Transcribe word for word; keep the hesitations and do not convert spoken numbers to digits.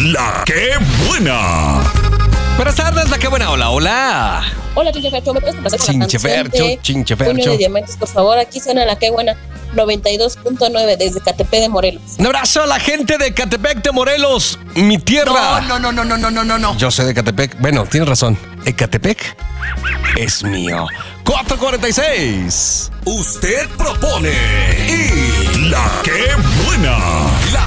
La que buena. Buenas tardes, la que buena. Hola, hola. Hola, Chinchefercho, ¿me puedes pasar con la Chinchefercho, canción de Chinchefercho. Puño de Diamantes, por favor? Aquí suena La que buena, noventa y dos punto nueve desde Catepec de Morelos. Un abrazo a la gente de Catepec de Morelos, mi tierra. No, no, no, no, no, no, no, no. Yo soy de Catepec. Bueno, tienes razón. Ecatepec es mío. cuatro cuarenta y seis. Usted propone y la que buena. La